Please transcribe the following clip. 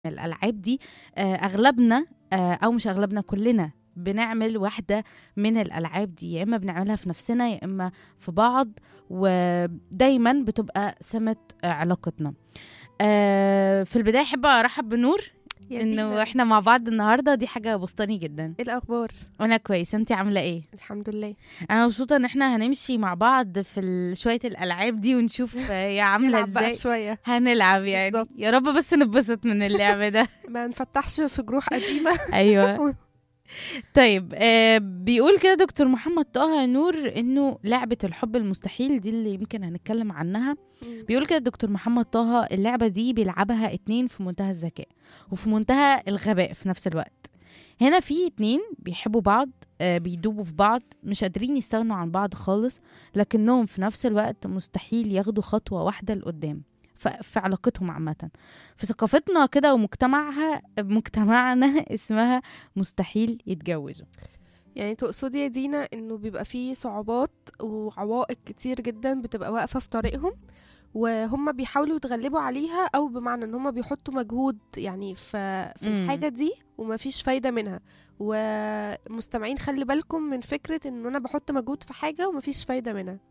الألعاب دي أغلبنا أو مش أغلبنا، كلنا بنعمل واحدة من الألعاب دي، يا إما بنعملها في نفسنا يا إما في بعض، ودايما بتبقى سمة علاقتنا. في البداية أحب أرحب بنور، يا إنه دينا، إحنا مع بعض النهاردة، دي حاجة بسطاني جدا. ايه الاخبار؟ وأنا كويس، أنتي عاملة إيه؟ الحمد لله. أنا مبسوطة إن إحنا هنمشي مع بعض في شوية الألعاب دي ونشوف هي عاملة نلعب بقى إزاي. شويه. هنلعب يعني، بالظبط. يا رب بس نتبسط من اللعب ده. ما نفتحش في جروح قديمه. أيوه. طيب بيقول كده دكتور محمد طه نور انه لعبة الحب المستحيل دي اللي يمكن هنتكلم عنها. بيقول كده دكتور محمد طه اللعبة دي بيلعبها 2 في منتهى الذكاء وفي منتهى الغباء في نفس الوقت. هنا في 2 بيحبوا بعض، بيدوبوا في بعض، مش قادرين يستغنوا عن بعض خالص، لكنهم في نفس الوقت مستحيل ياخدوا خطوة واحدة لقدام في علاقتهم عامة. في ثقافتنا كده مجتمعنا اسمها مستحيل يتجوزوا. يعني تقصدي يا دينا انه بيبقى فيه صعوبات وعوائق كتير جدا بتبقى واقفه في طريقهم، وهم بيحاولوا يتغلبوا عليها، او بمعنى ان هم بيحطوا مجهود يعني في الحاجه دي ومفيش فايده منها. ومستمعين خلي بالكم من فكره ان انا بحط مجهود في حاجه ومفيش فايده منها.